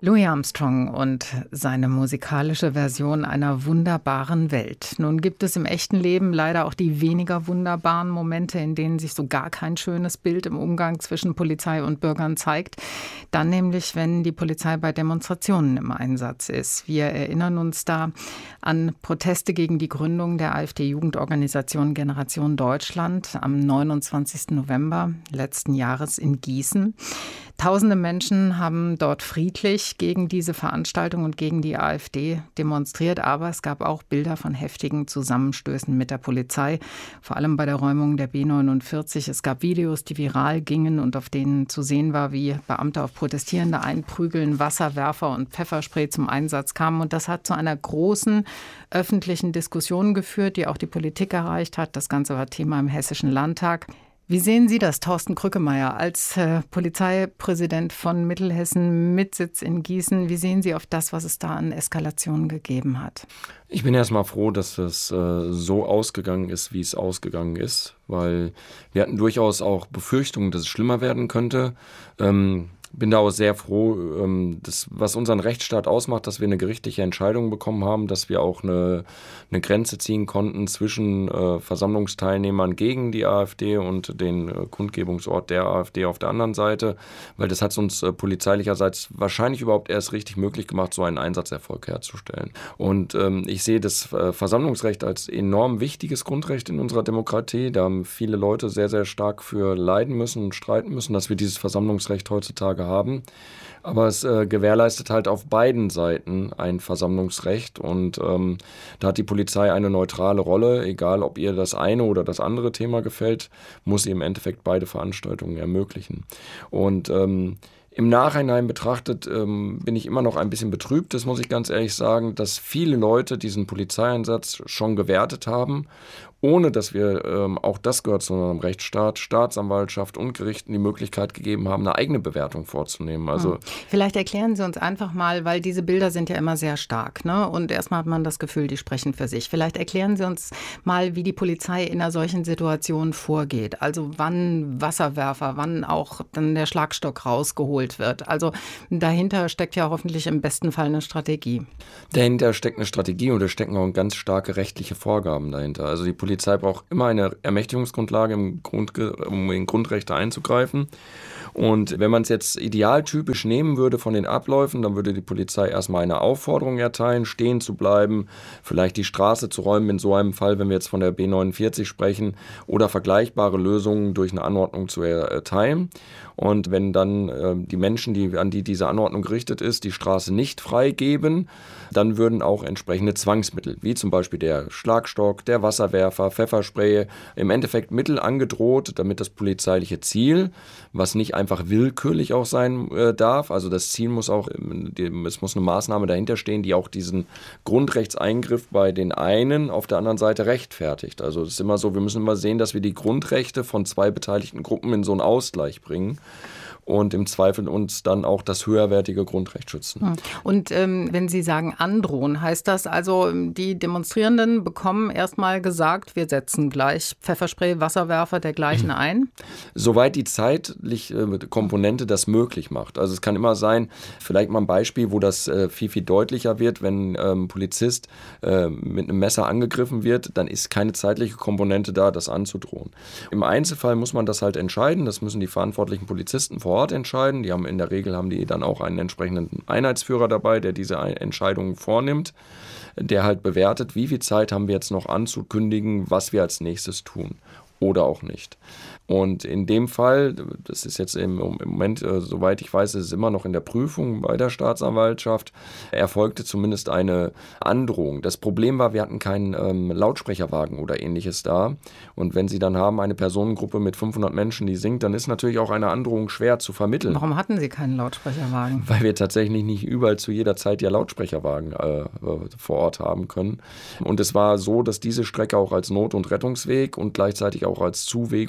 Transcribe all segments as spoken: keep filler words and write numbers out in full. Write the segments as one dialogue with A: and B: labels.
A: Louis Armstrong und seine musikalische Version einer wunderbaren Welt. Nun gibt es im echten Leben leider auch die weniger wunderbaren Momente, in denen sich so gar kein schönes Bild im Umgang zwischen Polizei und Bürgern zeigt. Dann nämlich, wenn die Polizei bei Demonstrationen im Einsatz ist. Wir erinnern uns da an Proteste gegen die Gründung der AfD-Jugendorganisation Generation Deutschland am neunundzwanzigsten November letzten Jahres in Gießen. Tausende Menschen haben dort friedlich gegen diese Veranstaltung und gegen die AfD demonstriert, aber es gab auch Bilder von heftigen Zusammenstößen mit der Polizei, vor allem bei der Räumung der B neunundvierzig. Es gab Videos, die viral gingen und auf denen zu sehen war, wie Beamte auf Protestierende einprügeln, Wasserwerfer und Pfefferspray zum Einsatz kamen. Und das hat zu einer großen öffentlichen Diskussion geführt, die auch die Politik erreicht hat. Das Ganze war Thema im Hessischen Landtag. Wie sehen Sie das, Thorsten Krückemeier, als äh, Polizeipräsident von Mittelhessen mit Sitz in Gießen? Wie sehen Sie auf das, was es da an Eskalationen gegeben hat?
B: Ich bin erst mal froh, dass es äh, so ausgegangen ist, wie es ausgegangen ist, weil wir hatten durchaus auch Befürchtungen, dass es schlimmer werden könnte. Ähm, bin da auch sehr froh, ähm, das, was unseren Rechtsstaat ausmacht, dass wir eine gerichtliche Entscheidung bekommen haben, dass wir auch eine, eine Grenze ziehen konnten zwischen äh, Versammlungsteilnehmern gegen die AfD und den äh, Kundgebungsort der AfD auf der anderen Seite, weil das hat es uns äh, polizeilicherseits wahrscheinlich überhaupt erst richtig möglich gemacht, so einen Einsatzerfolg herzustellen. Und ähm, ich sehe das äh, Versammlungsrecht als enorm wichtiges Grundrecht in unserer Demokratie. Da haben viele Leute sehr, sehr stark für leiden müssen und streiten müssen, dass wir dieses Versammlungsrecht heutzutage haben. Aber es äh, gewährleistet halt auf beiden Seiten ein Versammlungsrecht und ähm, da hat die Polizei eine neutrale Rolle. Egal, ob ihr das eine oder das andere Thema gefällt, muss sie im Endeffekt beide Veranstaltungen ermöglichen. Und ähm, im Nachhinein betrachtet ähm, bin ich immer noch ein bisschen betrübt, das muss ich ganz ehrlich sagen, dass viele Leute diesen Polizeieinsatz schon gewertet haben, ohne dass wir, ähm, auch das gehört zu unserem Rechtsstaat, Staatsanwaltschaft und Gerichten die Möglichkeit gegeben haben, eine eigene Bewertung vorzunehmen. Also,
A: hm. Vielleicht erklären Sie uns einfach mal, weil diese Bilder sind ja immer sehr stark, ne? Und erstmal hat man das Gefühl, die sprechen für sich. Vielleicht erklären Sie uns mal, wie die Polizei in einer solchen Situation vorgeht. Also wann Wasserwerfer, wann auch dann der Schlagstock rausgeholt wird. Also dahinter steckt ja hoffentlich im besten Fall eine Strategie.
B: Dahinter steckt eine Strategie und da stecken auch ganz starke rechtliche Vorgaben dahinter. Also die Polizei Die Polizei braucht immer eine Ermächtigungsgrundlage, im Grund, um in Grundrechte einzugreifen. Und wenn man es jetzt idealtypisch nehmen würde von den Abläufen, dann würde die Polizei erstmal eine Aufforderung erteilen, stehen zu bleiben, vielleicht die Straße zu räumen, in so einem Fall, wenn wir jetzt von der B neunundvierzig sprechen, oder vergleichbare Lösungen durch eine Anordnung zu erteilen. Und wenn dann äh, die Menschen, die, an die diese Anordnung gerichtet ist, die Straße nicht freigeben, dann würden auch entsprechende Zwangsmittel, wie zum Beispiel der Schlagstock, der Wasserwerfer, Pfefferspray, im Endeffekt Mittel angedroht, damit das polizeiliche Ziel, was nicht einfach willkürlich auch sein äh, darf, also das Ziel muss auch, die, es muss eine Maßnahme dahinter stehen, die auch diesen Grundrechtseingriff bei den einen auf der anderen Seite rechtfertigt. Also es ist immer so, wir müssen immer sehen, dass wir die Grundrechte von zwei beteiligten Gruppen in so einen Ausgleich bringen. Und im Zweifel uns dann auch das höherwertige Grundrecht schützen.
A: Und ähm, wenn Sie sagen androhen, heißt das also, die Demonstrierenden bekommen erstmal gesagt, wir setzen gleich Pfefferspray, Wasserwerfer dergleichen ein?
B: Soweit die zeitliche Komponente das möglich macht. Also es kann immer sein, vielleicht mal ein Beispiel, wo das äh, viel, viel deutlicher wird, wenn ähm, ein Polizist äh, mit einem Messer angegriffen wird, dann ist keine zeitliche Komponente da, das anzudrohen. Im Einzelfall muss man das halt entscheiden, das müssen die verantwortlichen Polizisten vor Ort entscheiden. Die haben in der Regel haben die dann auch einen entsprechenden Einheitsführer dabei, der diese Entscheidungen vornimmt, der halt bewertet, wie viel Zeit haben wir jetzt noch anzukündigen, was wir als nächstes tun oder auch nicht. Und in dem Fall, das ist jetzt im, im Moment, äh, soweit ich weiß, ist es immer noch in der Prüfung bei der Staatsanwaltschaft, erfolgte zumindest eine Androhung. Das Problem war, wir hatten keinen ähm, Lautsprecherwagen oder ähnliches da. Und wenn Sie dann haben eine Personengruppe mit fünfhundert Menschen, die singt, dann ist natürlich auch eine Androhung schwer zu vermitteln.
A: Warum hatten Sie keinen Lautsprecherwagen?
B: Weil wir tatsächlich nicht überall zu jeder Zeit ja Lautsprecherwagen äh, vor Ort haben können. Und es war so, dass diese Strecke auch als Not- und Rettungsweg und gleichzeitig auch als Zuwegung für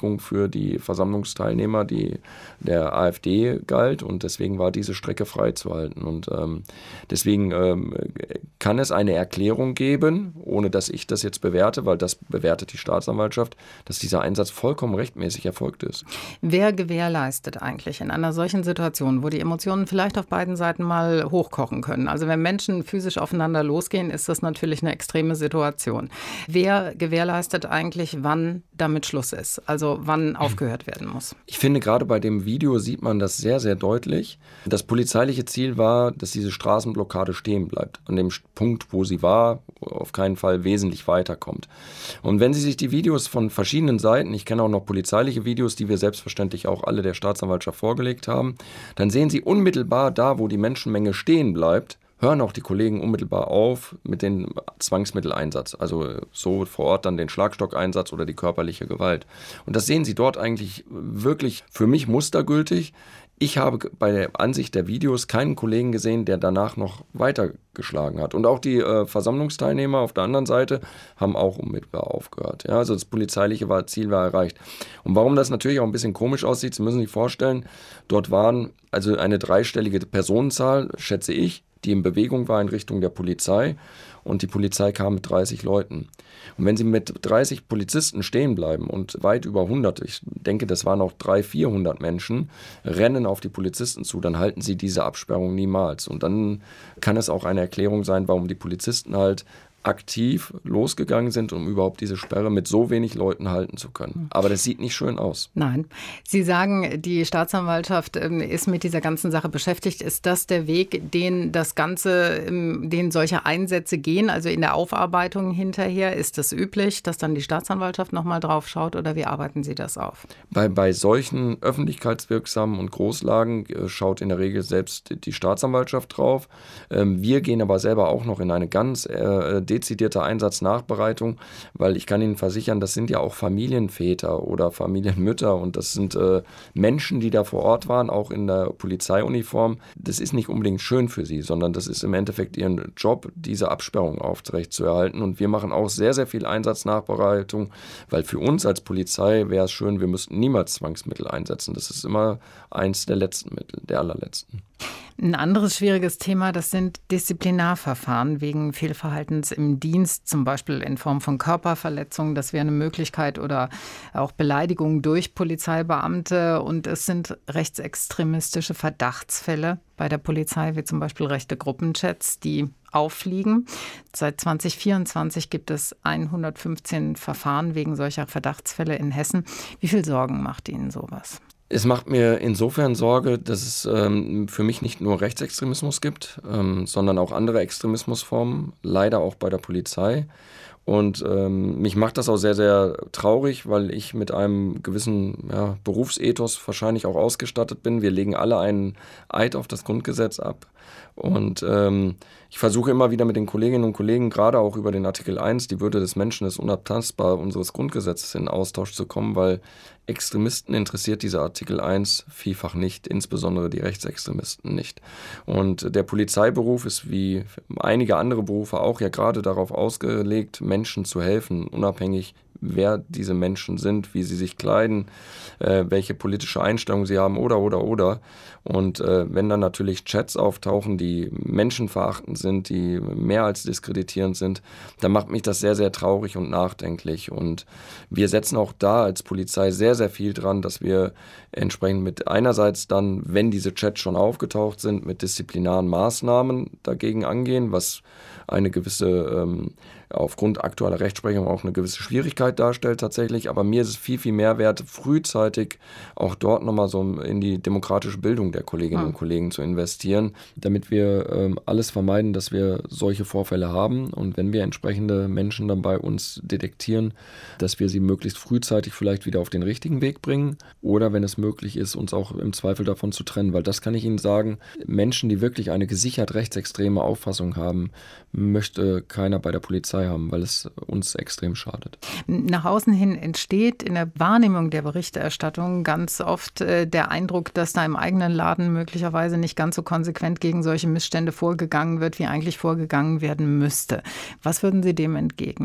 B: für die Versammlungsteilnehmer die, der AfD galt und deswegen war diese Strecke freizuhalten. Und ähm, deswegen ähm, kann es eine Erklärung geben, ohne dass ich das jetzt bewerte, weil das bewertet die Staatsanwaltschaft, dass dieser Einsatz vollkommen rechtmäßig erfolgt ist.
A: Wer gewährleistet eigentlich in einer solchen Situation, wo die Emotionen vielleicht auf beiden Seiten mal hochkochen können? Also wenn Menschen physisch aufeinander losgehen, ist das natürlich eine extreme Situation. Wer gewährleistet eigentlich, wann damit Schluss ist? Also wann aufgehört werden muss?
B: Ich finde, gerade bei dem Video sieht man das sehr, sehr deutlich. Das polizeiliche Ziel war, dass diese Straßenblockade stehen bleibt. An dem Punkt, wo sie war, auf keinen Fall wesentlich weiterkommt. Und wenn Sie sich die Videos von verschiedenen Seiten, ich kenne auch noch polizeiliche Videos, die wir selbstverständlich auch alle der Staatsanwaltschaft vorgelegt haben, dann sehen Sie unmittelbar da, wo die Menschenmenge stehen bleibt, hören auch die Kollegen unmittelbar auf mit dem Zwangsmitteleinsatz, also so vor Ort dann den Schlagstockeinsatz oder die körperliche Gewalt. Und das sehen Sie dort eigentlich wirklich für mich mustergültig. Ich habe bei der Ansicht der Videos keinen Kollegen gesehen, der danach noch weitergeschlagen hat. Und auch die äh, Versammlungsteilnehmer auf der anderen Seite haben auch unmittelbar aufgehört. Ja, also das polizeiliche war, Ziel war erreicht. Und warum das natürlich auch ein bisschen komisch aussieht, Sie müssen sich vorstellen, dort waren also eine dreistellige Personenzahl, schätze ich, die in Bewegung war in Richtung der Polizei und die Polizei kam mit dreißig Leuten. Und wenn Sie mit dreißig Polizisten stehen bleiben und weit über hundert, ich denke, das waren auch dreihundert, vierhundert Menschen, rennen auf die Polizisten zu, dann halten Sie diese Absperrung niemals. Und dann kann es auch eine Erklärung sein, warum die Polizisten halt aktiv losgegangen sind, um überhaupt diese Sperre mit so wenig Leuten halten zu können. Aber das sieht nicht schön aus.
A: Nein. Sie sagen, die Staatsanwaltschaft ist mit dieser ganzen Sache beschäftigt. Ist das der Weg, den das Ganze, den solche Einsätze gehen, also in der Aufarbeitung hinterher? Ist das üblich, dass dann die Staatsanwaltschaft nochmal drauf schaut oder wie arbeiten Sie das auf?
B: Bei, bei solchen öffentlichkeitswirksamen und Großlagen äh, schaut in der Regel selbst die Staatsanwaltschaft drauf. Ähm, wir gehen aber selber auch noch in eine ganz äh, dezidierte Einsatznachbereitung, weil ich kann Ihnen versichern, das sind ja auch Familienväter oder Familienmütter und das sind äh, Menschen, die da vor Ort waren, auch in der Polizeiuniform. Das ist nicht unbedingt schön für sie, sondern das ist im Endeffekt ihr Job, diese Absperrung aufrechtzuerhalten. Und wir machen auch sehr, sehr viel Einsatznachbereitung, weil für uns als Polizei wäre es schön, wir müssten niemals Zwangsmittel einsetzen. Das ist immer eins der letzten Mittel, der allerletzten.
A: Ein anderes schwieriges Thema, das sind Disziplinarverfahren wegen Fehlverhaltens im Dienst, zum Beispiel in Form von Körperverletzungen. Das wäre eine Möglichkeit oder auch Beleidigung durch Polizeibeamte. Und es sind rechtsextremistische Verdachtsfälle bei der Polizei, wie zum Beispiel rechte Gruppenchats, die auffliegen. Seit zwanzig vierundzwanzig gibt es hundertfünfzehn Verfahren wegen solcher Verdachtsfälle in Hessen. Wie viel Sorgen macht Ihnen sowas?
B: Es macht mir insofern Sorge, dass es ähm, für mich nicht nur Rechtsextremismus gibt, ähm, sondern auch andere Extremismusformen, leider auch bei der Polizei. Und ähm, mich macht das auch sehr, sehr traurig, weil ich mit einem gewissen ja, Berufsethos wahrscheinlich auch ausgestattet bin. Wir legen alle einen Eid auf das Grundgesetz ab. Und ähm, ich versuche immer wieder mit den Kolleginnen und Kollegen, gerade auch über den Artikel eins, die Würde des Menschen ist unabtastbar, unseres Grundgesetzes in Austausch zu kommen, weil Extremisten interessiert dieser Artikel eins vielfach nicht, insbesondere die Rechtsextremisten nicht. Und der Polizeiberuf ist wie einige andere Berufe auch ja gerade darauf ausgelegt, Menschen zu helfen, unabhängig wer diese Menschen sind, wie sie sich kleiden, äh, welche politische Einstellung sie haben oder, oder, oder. Und äh, wenn dann natürlich Chats auftauchen, die menschenverachtend sind, die mehr als diskreditierend sind, dann macht mich das sehr, sehr traurig und nachdenklich. Und wir setzen auch da als Polizei sehr, sehr viel dran, dass wir entsprechend mit einerseits dann, wenn diese Chats schon aufgetaucht sind, mit disziplinaren Maßnahmen dagegen angehen, was eine gewisse, ähm, aufgrund aktueller Rechtsprechung auch eine gewisse Schwierigkeit darstellt tatsächlich. Aber mir ist es viel, viel mehr wert, frühzeitig auch dort nochmal so in die demokratische Bildung der Kolleginnen mhm. und Kollegen zu investieren, damit wir ähm, alles vermeiden, dass wir solche Vorfälle haben. Und wenn wir entsprechende Menschen dann bei uns detektieren, dass wir sie möglichst frühzeitig vielleicht wieder auf den richtigen Weg bringen oder wenn es möglich ist, uns auch im Zweifel davon zu trennen. Weil das kann ich Ihnen sagen, Menschen, die wirklich eine gesichert rechtsextreme Auffassung haben, möchte keiner bei der Polizei haben, weil es uns extrem schadet.
A: Nach außen hin entsteht in der Wahrnehmung der Berichterstattung ganz oft äh, der Eindruck, dass da im eigenen Laden möglicherweise nicht ganz so konsequent gegen solche Missstände vorgegangen wird, wie eigentlich vorgegangen werden müsste. Was würden Sie dem entgegnen?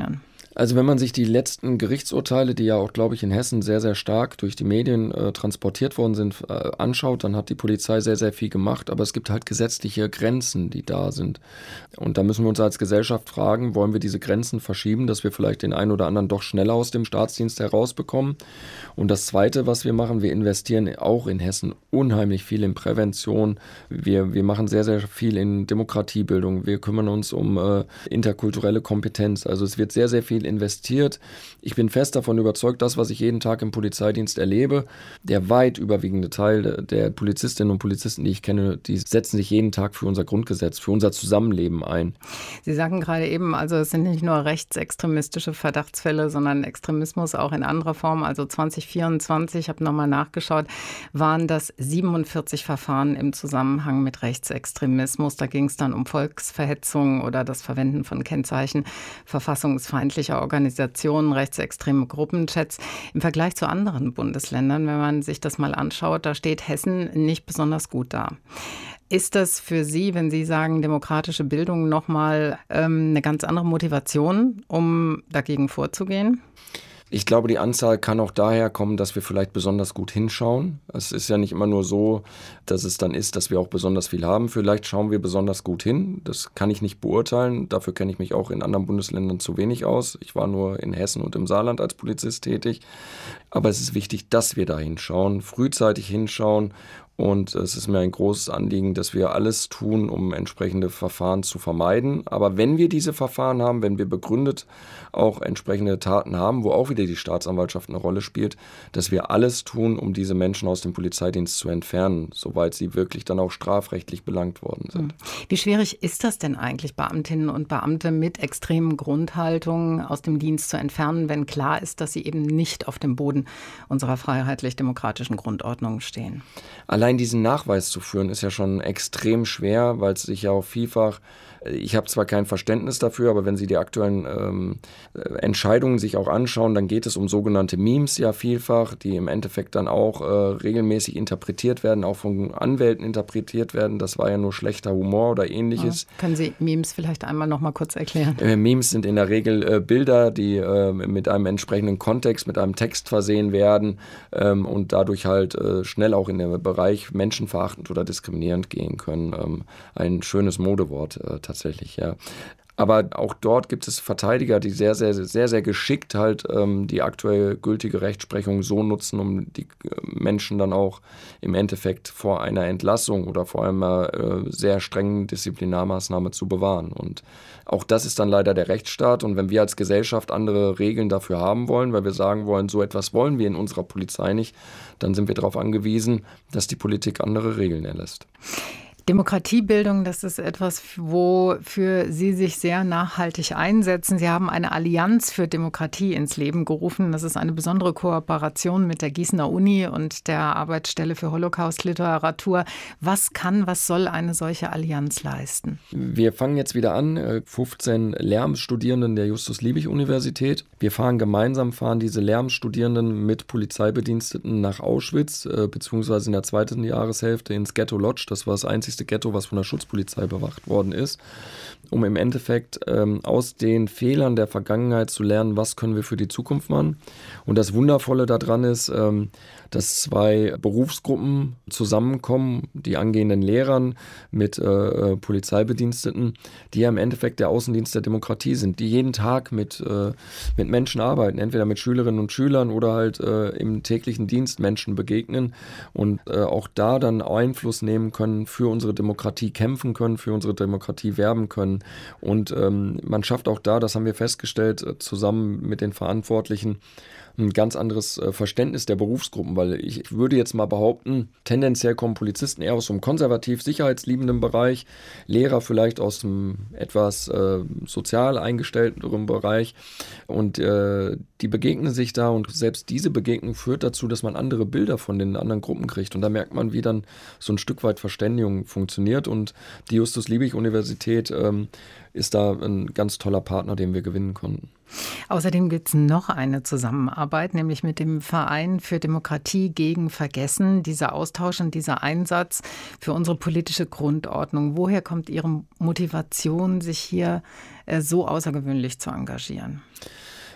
B: Also wenn man sich die letzten Gerichtsurteile, die ja auch, glaube ich, in Hessen sehr, sehr stark durch die Medien äh, transportiert worden sind, äh, anschaut, dann hat die Polizei sehr, sehr viel gemacht. Aber es gibt halt gesetzliche Grenzen, die da sind. Und da müssen wir uns als Gesellschaft fragen, wollen wir diese Grenzen verschieben, dass wir vielleicht den einen oder anderen doch schneller aus dem Staatsdienst herausbekommen? Und das Zweite, was wir machen, wir investieren auch in Hessen unheimlich viel in Prävention. Wir, wir machen sehr, sehr viel in Demokratiebildung. Wir kümmern uns um äh, interkulturelle Kompetenz. Also es wird sehr, sehr viel investiert. Ich bin fest davon überzeugt, das, was ich jeden Tag im Polizeidienst erlebe, der weit überwiegende Teil der, der Polizistinnen und Polizisten, die ich kenne, die setzen sich jeden Tag für unser Grundgesetz, für unser Zusammenleben ein.
A: Sie sagen gerade eben, also es sind nicht nur rechtsextremistische Verdachtsfälle, sondern Extremismus auch in anderer Form. Also zwanzig vierundzwanzig, ich habe nochmal nachgeschaut, waren das siebenundvierzig Verfahren im Zusammenhang mit Rechtsextremismus. Da ging es dann um Volksverhetzung oder das Verwenden von Kennzeichen verfassungsfeindlicher Organisationen, rechtsextreme Gruppenchats. Im Vergleich zu anderen Bundesländern, wenn man sich das mal anschaut, da steht Hessen nicht besonders gut da. Ist das für Sie, wenn Sie sagen, demokratische Bildung, nochmal ähm, eine ganz andere Motivation, um dagegen vorzugehen?
B: Ich glaube, die Anzahl kann auch daher kommen, dass wir vielleicht besonders gut hinschauen. Es ist ja nicht immer nur so, dass es dann ist, dass wir auch besonders viel haben. Vielleicht schauen wir besonders gut hin. Das kann ich nicht beurteilen. Dafür kenne ich mich auch in anderen Bundesländern zu wenig aus. Ich war nur in Hessen und im Saarland als Polizist tätig. Aber es ist wichtig, dass wir da hinschauen, frühzeitig hinschauen. Und es ist mir ein großes Anliegen, dass wir alles tun, um entsprechende Verfahren zu vermeiden. Aber wenn wir diese Verfahren haben, wenn wir begründet auch entsprechende Taten haben, wo auch wieder die Staatsanwaltschaft eine Rolle spielt, dass wir alles tun, um diese Menschen aus dem Polizeidienst zu entfernen, soweit sie wirklich dann auch strafrechtlich belangt worden sind.
A: Wie schwierig ist das denn eigentlich, Beamtinnen und Beamte mit extremen Grundhaltungen aus dem Dienst zu entfernen, wenn klar ist, dass sie eben nicht auf dem Boden unserer freiheitlich-demokratischen Grundordnung stehen?
B: Allein diesen Nachweis zu führen, ist ja schon extrem schwer, weil es sich ja auch vielfach, ich habe zwar kein Verständnis dafür, aber wenn Sie die aktuellen ähm, Entscheidungen sich auch anschauen, dann geht es um sogenannte Memes ja vielfach, die im Endeffekt dann auch äh, regelmäßig interpretiert werden, auch von Anwälten interpretiert werden. Das war ja nur schlechter Humor oder ähnliches.
A: Ja. Können Sie Memes vielleicht einmal noch mal kurz erklären?
B: Äh, Memes sind in der Regel äh, Bilder, die äh, mit einem entsprechenden Kontext, mit einem Text versehen werden ähm, und dadurch halt äh, schnell auch in den Bereich menschenverachtend oder diskriminierend gehen können. Ähm, ein schönes Modewort äh, tatsächlich, ja. Aber auch dort gibt es Verteidiger, die sehr, sehr, sehr, sehr geschickt halt ähm, die aktuell gültige Rechtsprechung so nutzen, um die äh, Menschen dann auch im Endeffekt vor einer Entlassung oder vor einer äh, sehr strengen Disziplinarmaßnahme zu bewahren. Und auch das ist dann leider der Rechtsstaat. Und wenn wir als Gesellschaft andere Regeln dafür haben wollen, weil wir sagen wollen, so etwas wollen wir in unserer Polizei nicht, dann sind wir darauf angewiesen, dass die Politik andere Regeln erlässt.
A: Demokratiebildung, das ist etwas, wofür Sie sich sehr nachhaltig einsetzen. Sie haben eine Allianz für Demokratie ins Leben gerufen. Das ist eine besondere Kooperation mit der Gießener Uni und der Arbeitsstelle für Holocaust-Literatur. Was kann, was soll eine solche Allianz leisten?
B: Wir fangen jetzt wieder an, fünfzehn Lehramtsstudierenden der Justus-Liebig-Universität. Wir fahren gemeinsam, fahren diese Lehramtsstudierenden mit Polizeibediensteten nach Auschwitz, beziehungsweise in der zweiten Jahreshälfte ins Ghetto Lodz. Das war das einzigste Ghetto, was von der Schutzpolizei bewacht worden ist, um im Endeffekt ähm, aus den Fehlern der Vergangenheit zu lernen, was können wir für die Zukunft machen. Und das Wundervolle daran ist, ähm, dass zwei Berufsgruppen zusammenkommen, die angehenden Lehrern mit äh, Polizeibediensteten, die ja im Endeffekt der Außendienst der Demokratie sind, die jeden Tag mit, äh, mit Menschen arbeiten, entweder mit Schülerinnen und Schülern oder halt äh, im täglichen Dienst Menschen begegnen und äh, auch da dann Einfluss nehmen können, für unsere Demokratie kämpfen können, für unsere Demokratie werben können. Und ähm, man schafft auch da, das haben wir festgestellt, äh, zusammen mit den Verantwortlichen, ein ganz anderes äh, Verständnis der Berufsgruppen, weil ich, ich würde jetzt mal behaupten, tendenziell kommen Polizisten eher aus dem konservativ sicherheitsliebenden Bereich, Lehrer vielleicht aus dem etwas äh, sozial eingestellteren Bereich und äh, die begegnen sich da und selbst diese Begegnung führt dazu, dass man andere Bilder von den anderen Gruppen kriegt und da merkt man, wie dann so ein Stück weit Verständigung funktioniert und die Justus-Liebig-Universität ähm, ist da ein ganz toller Partner, den wir gewinnen konnten.
A: Außerdem gibt es noch eine Zusammenarbeit, nämlich mit dem Verein für Demokratie gegen Vergessen. Dieser Austausch und dieser Einsatz für unsere politische Grundordnung. Woher kommt Ihre Motivation, sich hier so außergewöhnlich zu engagieren?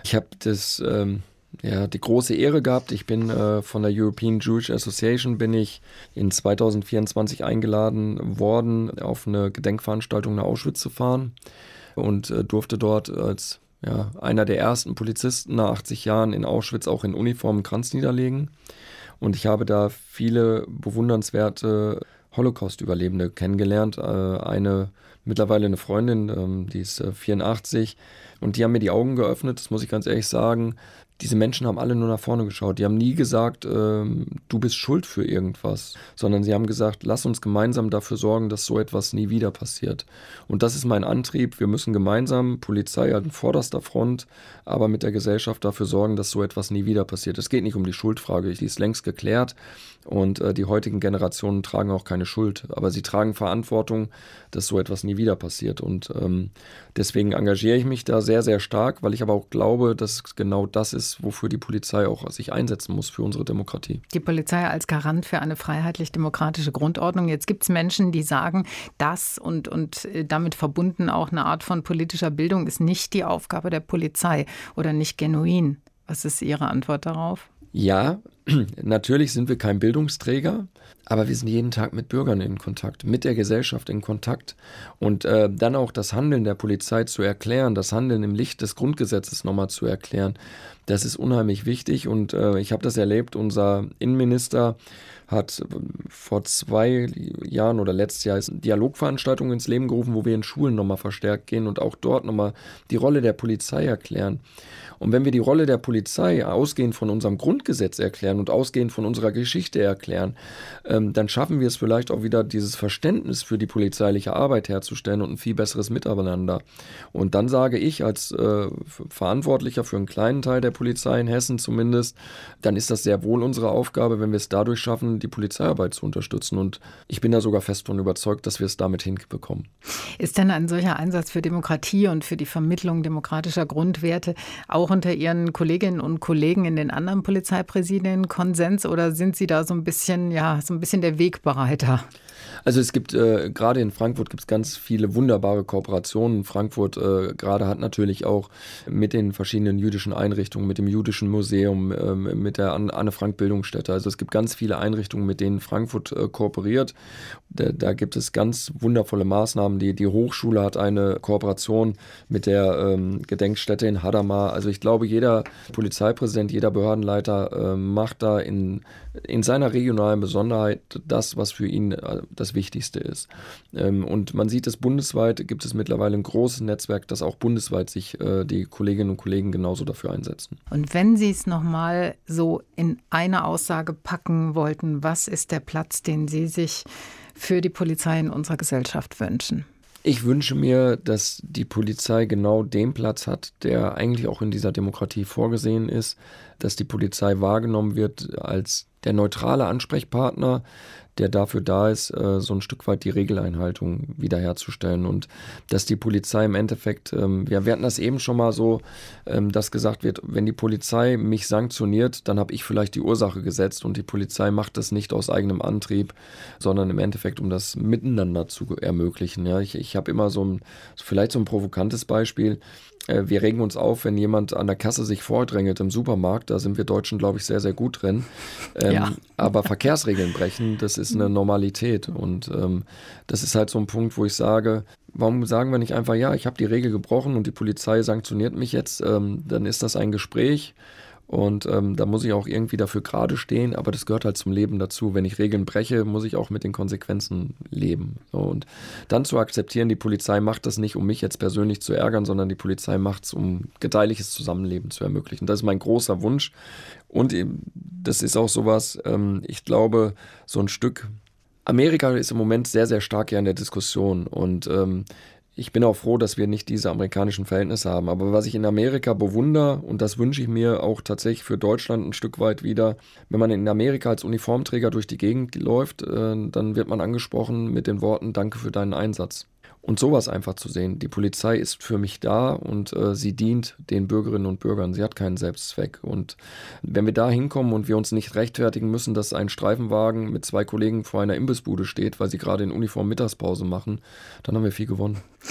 B: Ich habe das... Ähm Ja, die große Ehre gehabt. Ich bin äh, von der European Jewish Association bin ich in zwanzig vierundzwanzig eingeladen worden, auf eine Gedenkveranstaltung nach Auschwitz zu fahren und äh, durfte dort als ja, einer der ersten Polizisten nach achtzig Jahren in Auschwitz auch in Uniform einen Kranz niederlegen. Und ich habe da viele bewundernswerte Holocaust-Überlebende kennengelernt. Äh, eine mittlerweile eine Freundin, ähm, die ist äh, vierundachtzig, und die haben mir die Augen geöffnet, das muss ich ganz ehrlich sagen. Diese Menschen haben alle nur nach vorne geschaut. Die haben nie gesagt, ähm, du bist schuld für irgendwas, sondern sie haben gesagt, lass uns gemeinsam dafür sorgen, dass so etwas nie wieder passiert. Und das ist mein Antrieb. Wir müssen gemeinsam, Polizei an vorderster Front, aber mit der Gesellschaft dafür sorgen, dass so etwas nie wieder passiert. Es geht nicht um die Schuldfrage, die ist längst geklärt. Und äh, die heutigen Generationen tragen auch keine Schuld, aber sie tragen Verantwortung, dass so etwas nie wieder passiert. Und ähm, deswegen engagiere ich mich da sehr, sehr stark, weil ich aber auch glaube, dass es genau das ist, wofür die Polizei auch sich einsetzen muss für unsere Demokratie.
A: Die Polizei als Garant für eine freiheitlich-demokratische Grundordnung. Jetzt gibt es Menschen, die sagen, das und, und damit verbunden auch eine Art von politischer Bildung ist nicht die Aufgabe der Polizei oder nicht genuin. Was ist Ihre Antwort darauf?
B: Ja, natürlich sind wir kein Bildungsträger, aber wir sind jeden Tag mit Bürgern in Kontakt, mit der Gesellschaft in Kontakt. Und äh, dann auch das Handeln der Polizei zu erklären, das Handeln im Licht des Grundgesetzes nochmal zu erklären, das ist unheimlich wichtig. Und äh, ich habe das erlebt, unser Innenminister hat vor zwei Jahren oder letztes Jahr Dialogveranstaltungen ins Leben gerufen, wo wir in Schulen nochmal verstärkt gehen und auch dort nochmal die Rolle der Polizei erklären. Und wenn wir die Rolle der Polizei ausgehend von unserem Grundgesetz erklären und ausgehend von unserer Geschichte erklären, ähm, dann schaffen wir es vielleicht auch wieder, dieses Verständnis für die polizeiliche Arbeit herzustellen und ein viel besseres Miteinander. Und dann sage ich als äh, Verantwortlicher für einen kleinen Teil der Polizei in Hessen zumindest, dann ist das sehr wohl unsere Aufgabe, wenn wir es dadurch schaffen, die Polizeiarbeit zu unterstützen. Und ich bin da sogar fest von überzeugt, dass wir es damit hinbekommen.
A: Ist denn ein solcher Einsatz für Demokratie und für die Vermittlung demokratischer Grundwerte auch unter Ihren Kolleginnen und Kollegen in den anderen Polizeipräsidien Konsens, oder sind Sie da so ein bisschen, ja, so ein bisschen der Wegbereiter?
B: Also es gibt, äh, gerade in Frankfurt gibt es ganz viele wunderbare Kooperationen. Frankfurt äh, gerade hat natürlich auch mit den verschiedenen jüdischen Einrichtungen, mit dem Jüdischen Museum, äh, mit der Anne-Frank-Bildungsstätte. Also es gibt ganz viele Einrichtungen, mit denen Frankfurt äh, kooperiert. Da, da gibt es ganz wundervolle Maßnahmen. Die, die Hochschule hat eine Kooperation mit der ähm, Gedenkstätte in Hadamar. Also ich glaube, jeder Polizeipräsident, jeder Behördenleiter äh, macht da in, in seiner regionalen Besonderheit das, was für ihn äh, das Wichtigste ist. Ähm, und man sieht es bundesweit, gibt es mittlerweile ein großes Netzwerk, das auch bundesweit sich äh, die Kolleginnen und Kollegen genauso dafür einsetzen.
A: Und wenn Sie es nochmal so in eine Aussage packen wollten, was ist der Platz, den Sie sich für die Polizei in unserer Gesellschaft wünschen?
B: Ich wünsche mir, dass die Polizei genau den Platz hat, der eigentlich auch in dieser Demokratie vorgesehen ist, dass die Polizei wahrgenommen wird als der neutrale Ansprechpartner, der dafür da ist, so ein Stück weit die Regeleinhaltung wiederherzustellen. Und dass die Polizei im Endeffekt, ja, wir hatten das eben schon mal so, dass gesagt wird, wenn die Polizei mich sanktioniert, dann habe ich vielleicht die Ursache gesetzt, und die Polizei macht das nicht aus eigenem Antrieb, sondern im Endeffekt, um das Miteinander zu ermöglichen. Ja, ich, ich habe immer so ein, vielleicht so ein provokantes Beispiel. Wir regen uns auf, wenn jemand an der Kasse sich vordrängelt im Supermarkt. Da sind wir Deutschen, glaube ich, sehr, sehr gut drin. Ähm, ja. Aber Verkehrsregeln brechen, das ist eine Normalität. Und ähm, das ist halt so ein Punkt, wo ich sage, warum sagen wir nicht einfach, ja, ich habe die Regel gebrochen und die Polizei sanktioniert mich jetzt. Ähm, dann ist das ein Gespräch. Und ähm, da muss ich auch irgendwie dafür gerade stehen, aber das gehört halt zum Leben dazu. Wenn ich Regeln breche, muss ich auch mit den Konsequenzen leben. So, und dann zu akzeptieren, die Polizei macht das nicht, um mich jetzt persönlich zu ärgern, sondern die Polizei macht es, um gedeihliches Zusammenleben zu ermöglichen. Das ist mein großer Wunsch. Und eben, das ist auch sowas, ähm, ich glaube, so ein Stück, Amerika ist im Moment sehr, sehr stark ja in der Diskussion, und ähm, ich bin auch froh, dass wir nicht diese amerikanischen Verhältnisse haben. Aber was ich in Amerika bewundere, und das wünsche ich mir auch tatsächlich für Deutschland ein Stück weit wieder, wenn man in Amerika als Uniformträger durch die Gegend läuft, äh, dann wird man angesprochen mit den Worten, danke für deinen Einsatz. Und sowas einfach zu sehen. Die Polizei ist für mich da, und äh, sie dient den Bürgerinnen und Bürgern. Sie hat keinen Selbstzweck. Und wenn wir da hinkommen und wir uns nicht rechtfertigen müssen, dass ein Streifenwagen mit zwei Kollegen vor einer Imbissbude steht, weil sie gerade in Uniform Mittagspause machen, dann haben wir viel gewonnen.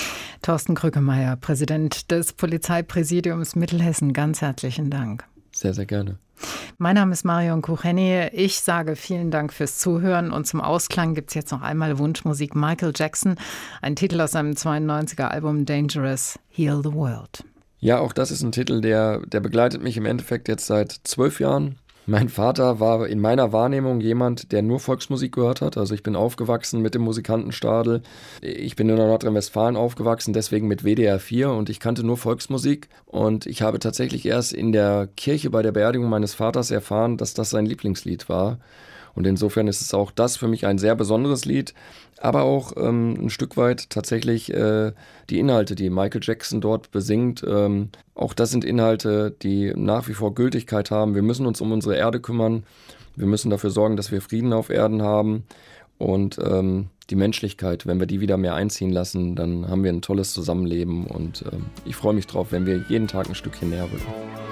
A: Thorsten Krückemeier, Präsident des Polizeipräsidiums Mittelhessen, ganz herzlichen Dank.
B: Sehr, sehr gerne.
A: Mein Name ist Marion Kucheni. Ich sage vielen Dank fürs Zuhören und zum Ausklang gibt es jetzt noch einmal Wunschmusik Michael Jackson, ein Titel aus seinem zweiundneunziger Album Dangerous, Heal the World.
B: Ja, auch das ist ein Titel, der, der begleitet mich im Endeffekt jetzt seit zwölf Jahren. Mein Vater war in meiner Wahrnehmung jemand, der nur Volksmusik gehört hat. Also ich bin aufgewachsen mit dem Musikantenstadel. Ich bin in Nordrhein-Westfalen aufgewachsen, deswegen mit W D R vier und ich kannte nur Volksmusik. Und ich habe tatsächlich erst in der Kirche bei der Beerdigung meines Vaters erfahren, dass das sein Lieblingslied war. Und insofern ist es auch das für mich ein sehr besonderes Lied, aber auch ähm, ein Stück weit tatsächlich äh, die Inhalte, die Michael Jackson dort besingt. Ähm, auch das sind Inhalte, die nach wie vor Gültigkeit haben. Wir müssen uns um unsere Erde kümmern. Wir müssen dafür sorgen, dass wir Frieden auf Erden haben. Und ähm, die Menschlichkeit, wenn wir die wieder mehr einziehen lassen, dann haben wir ein tolles Zusammenleben. Und ähm, ich freue mich drauf, wenn wir jeden Tag ein Stückchen näher rücken.